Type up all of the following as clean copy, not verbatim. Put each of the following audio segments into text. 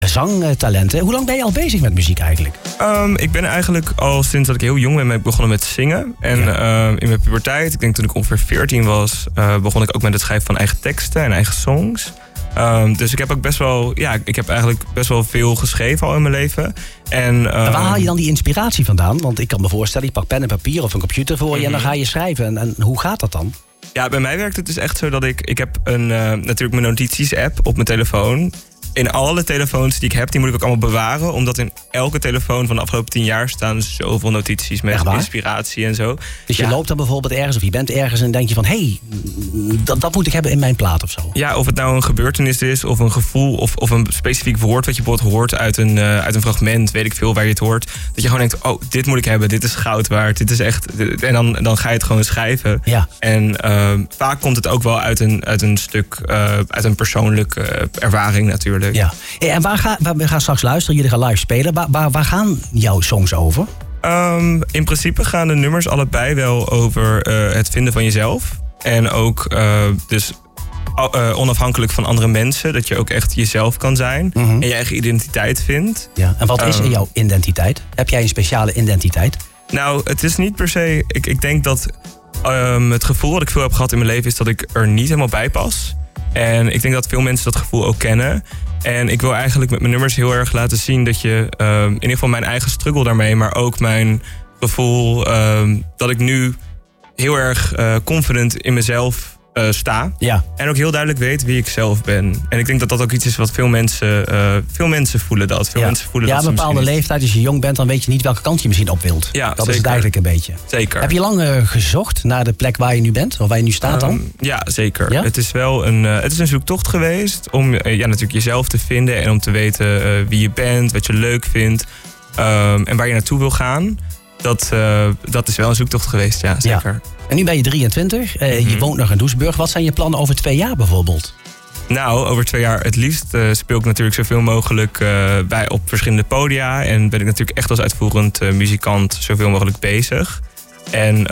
zangtalenten. Hoe lang ben je al bezig met muziek eigenlijk? Ik ben eigenlijk al sinds dat ik heel jong ben begonnen met zingen. En in mijn puberteit, ik denk toen ik ongeveer 14 was, begon ik ook met het schrijven van eigen teksten en eigen songs. Dus ik heb ook ik heb eigenlijk best wel veel geschreven al in mijn leven. En waar haal je dan die inspiratie vandaan? Want ik kan me voorstellen, je pakt pen en papier of een computer voor je en dan ga je schrijven. En hoe gaat dat dan? Ja, bij mij werkt het dus echt zo dat ik heb natuurlijk mijn notities-app op mijn telefoon. In alle telefoons die ik heb, die moet ik ook allemaal bewaren. Omdat in elke telefoon van de afgelopen 10 jaar staan zoveel notities met inspiratie en zo. Dus je loopt dan bijvoorbeeld ergens of je bent ergens en denk je van... hé, dat moet ik hebben in mijn plaat of zo. Ja, of het nou een gebeurtenis is of een gevoel of een specifiek woord wat je bijvoorbeeld hoort uit een fragment, weet ik veel waar je het hoort. Dat je gewoon denkt, oh, dit moet ik hebben, dit is goud waard, dit is echt... En dan ga je het gewoon schrijven. Ja. En vaak komt het ook wel uit een stuk, uit een persoonlijke ervaring natuurlijk. Ja. En we gaan straks luisteren, jullie gaan live spelen. Waar gaan jouw songs over? In principe gaan de nummers allebei wel over het vinden van jezelf. En ook dus onafhankelijk van andere mensen. Dat je ook echt jezelf kan zijn. En je eigen identiteit vindt. Ja. En wat is jouw identiteit? Heb jij een speciale identiteit? Nou, het is niet per se... Ik denk dat het gevoel dat ik veel heb gehad in mijn leven is dat ik er niet helemaal bij pas. En ik denk dat veel mensen dat gevoel ook kennen. En ik wil eigenlijk met mijn nummers heel erg laten zien dat je... in ieder geval mijn eigen struggle daarmee, maar ook mijn gevoel... dat ik nu heel erg confident in mezelf sta. Ja. En ook heel duidelijk weet wie ik zelf ben. En ik denk dat dat ook iets is wat veel mensen voelen dat. Veel mensen voelen dat een bepaalde leeftijd, als je jong bent, dan weet je niet welke kant je misschien op wilt. Ja, dat zeker. is het eigenlijk een beetje. Zeker. Heb je lang gezocht naar de plek waar je nu bent? Of waar je nu staat dan? Ja, zeker. Ja? Het is wel een zoektocht geweest om natuurlijk jezelf te vinden. En om te weten wie je bent, wat je leuk vindt. En waar je naartoe wil gaan. Dat is wel een zoektocht geweest, ja, zeker. Ja. En nu ben je 23, je woont nog in Doesburg. Wat zijn je plannen over 2 jaar bijvoorbeeld? Nou, over 2 jaar het liefst speel ik natuurlijk zoveel mogelijk op verschillende podia. En ben ik natuurlijk echt als uitvoerend muzikant zoveel mogelijk bezig. En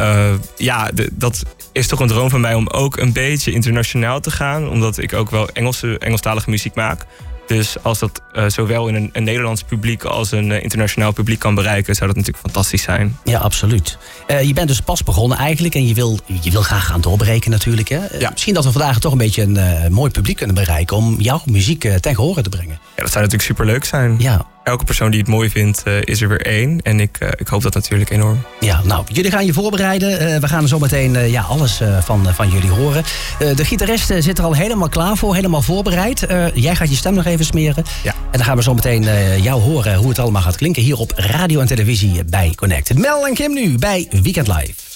dat is toch een droom van mij om ook een beetje internationaal te gaan. Omdat ik ook wel Engelstalige muziek maak. Dus als dat zowel in een Nederlands publiek als een internationaal publiek kan bereiken, zou dat natuurlijk fantastisch zijn. Ja, absoluut. Je bent dus pas begonnen eigenlijk en je wil graag gaan doorbreken natuurlijk. Hè? Ja. Misschien dat we vandaag toch een beetje een mooi publiek kunnen bereiken om jouw muziek ten gehore te brengen. Ja, dat zou natuurlijk superleuk zijn. Ja. Elke persoon die het mooi vindt, is er weer één. En ik hoop dat natuurlijk enorm. Ja, nou, jullie gaan je voorbereiden. We gaan zo meteen alles van jullie horen. De gitarist zit er al helemaal klaar voor, helemaal voorbereid. Jij gaat je stem nog even smeren. Ja. En dan gaan we zo meteen jou horen hoe het allemaal gaat klinken hier op radio en televisie bij Connect. Mel en Kim nu bij Weekend Live.